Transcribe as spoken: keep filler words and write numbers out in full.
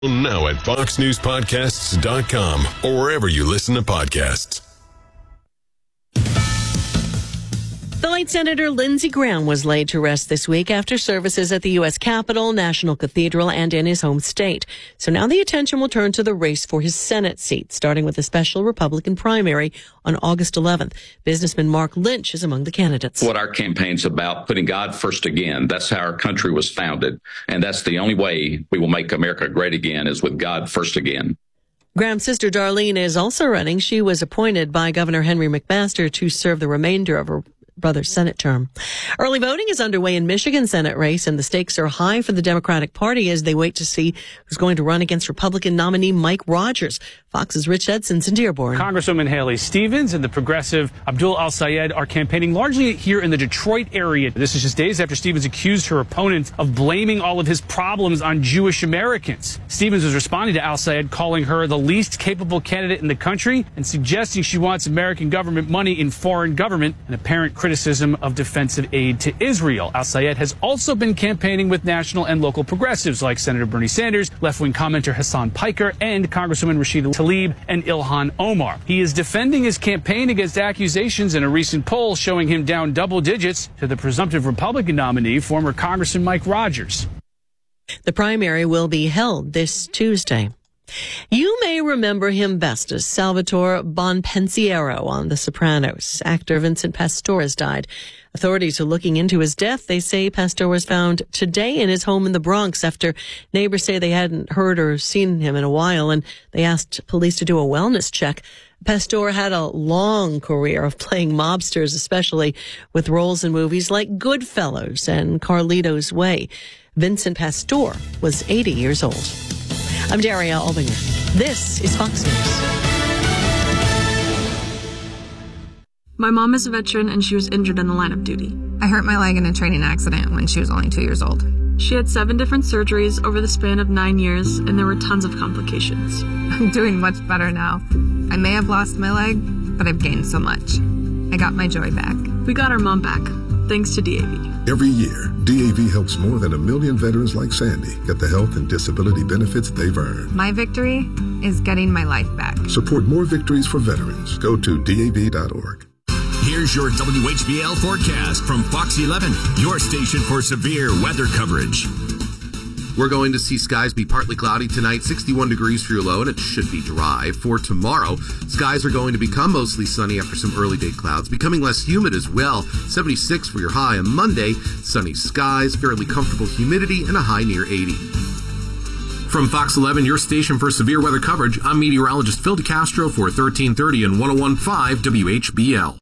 Now at fox news podcasts dot com or wherever you listen to podcasts. The late Senator Lindsey Graham was laid to rest this week after services at the U S Capitol, National Cathedral, and in his home state. So now the attention will turn to the race for his Senate seat, starting with a special Republican primary on August eleventh. Businessman Mark Lynch is among the candidates. What our campaign's about, putting God first again. That's how our country was founded. And that's the only way we will make America great again, is with God first again. Graham's sister Darlene is also running. She was appointed by Governor Henry McMaster to serve the remainder of her brother's Senate term. Early voting is underway in Michigan Senate race, and the stakes are high for the Democratic Party as they wait to see who's going to run against Republican nominee Mike Rogers. Fox's Rich Edson's in Dearborn. Congresswoman Haley Stevens and the progressive Abdul Al-Sayed are campaigning largely here in the Detroit area. This is just days after Stevens accused her opponent of blaming all of his problems on Jewish Americans. Stevens was responding to Al-Sayed, calling her the least capable candidate in the country and suggesting she wants American government money in foreign government, an apparent criticism of defensive aid to Israel. Al-Sayed has also been campaigning with national and local progressives like Senator Bernie Sanders, left-wing commenter Hassan Piker, and Congresswoman Rashida Tlaib and Ilhan Omar. He is defending his campaign against accusations in a recent poll showing him down double digits to the presumptive Republican nominee, former Congressman Mike Rogers. The primary will be held this Tuesday. You may remember him best as Salvatore Bonpensiero on The Sopranos. Actor Vincent Pastore has died. Authorities are looking into his death. They say Pastore was found today in his home in the Bronx after neighbors say they hadn't heard or seen him in a while, and they asked police to do a wellness check. Pastore had a long career of playing mobsters, especially with roles in movies like Goodfellas and Carlito's Way. Vincent Pastore was eighty years old. I'm Daria Albinger. This is Fox News. My mom is a veteran and she was injured in the line of duty. I hurt my leg in a training accident when she was only two years old. She had seven different surgeries over the span of nine years, and there were tons of complications. I'm doing much better now. I may have lost my leg, but I've gained so much. I got my joy back. We got our mom back, thanks to D A V. Every year, D A V helps more than a million veterans like Sandy get the health and disability benefits they've earned. My victory is getting my life back. Support more victories for veterans. Go to D A V dot org. Here's your W H B L forecast from Fox eleven, your station for severe weather coverage. We're going to see skies be partly cloudy tonight, sixty-one degrees for your low, and it should be dry. For tomorrow, skies are going to become mostly sunny after some early day clouds, becoming less humid as well, seventy-six for your high. On Monday, sunny skies, fairly comfortable humidity, and a high near eighty. From Fox eleven, your station for severe weather coverage, I'm meteorologist Phil DeCastro for thirteen thirty and one oh one point five W H B L.